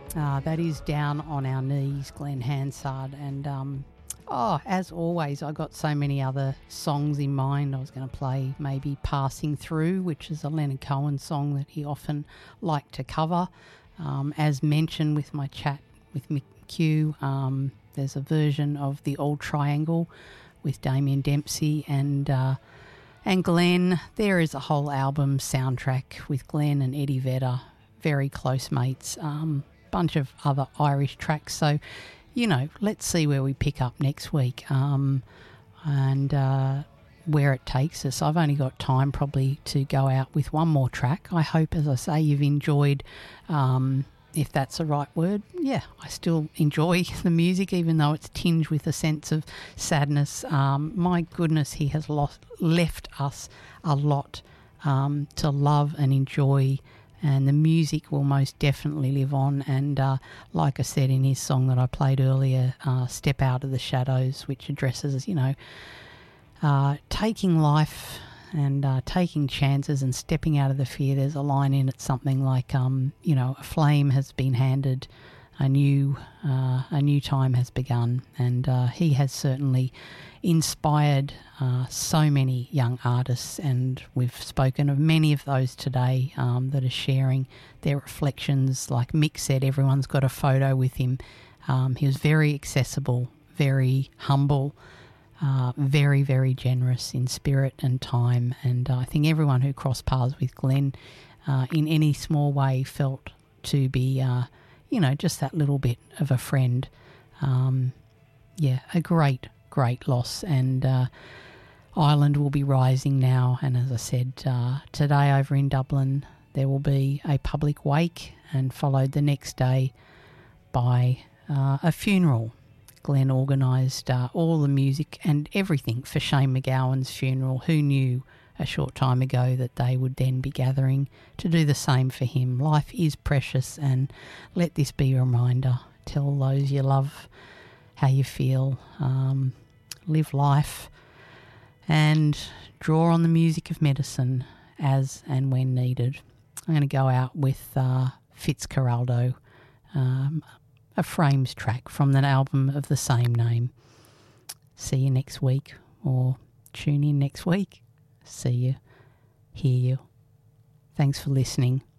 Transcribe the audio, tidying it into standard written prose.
That is Down on Our Knees, Glenn Hansard. And, as always, I got so many other songs in mind. I was going to play maybe Passing Through, which is a Leonard Cohen song that he often liked to cover. As mentioned with my chat with Mick Q, there's a version of The Old Triangle with Damien Dempsey and Glenn. There is a whole album soundtrack with Glenn and Eddie Vedder, very close mates. Bunch of other Irish tracks, so let's see where we pick up next week and where it takes us. I've only got time probably to go out with one more track. I hope, as I say, you've enjoyed, if that's the right word. Yeah, I still enjoy the music even though it's tinged with a sense of sadness. My goodness, he has left us a lot to love and enjoy, and the music will most definitely live on. And like I said in his song that I played earlier, Step Out of the Shadows, which addresses, taking life and taking chances and stepping out of the fear. There's a line in it, something like, a flame has been handed, a new time has begun. And he has certainly inspired so many young artists, and we've spoken of many of those today that are sharing their reflections. Like Mick said, everyone's got a photo with him. He was very accessible, very humble, very, very generous in spirit and time. And I think everyone who crossed paths with Glenn in any small way felt to be, just that little bit of a friend. A great loss. And Ireland will be rising now. And as I said, today over in Dublin, there will be a public wake, and followed the next day by a funeral. Glenn organised all the music and everything for Shane MacGowan's funeral. Who knew a short time ago that they would then be gathering to do the same for him? Life is precious, and let this be a reminder. Tell those you love how you feel. Live life and draw on the music of medicine as and when needed. I'm going to go out with Fitzcarraldo, a Frames track from that album of the same name. See you next week, or tune in next week. See you, hear you. Thanks for listening.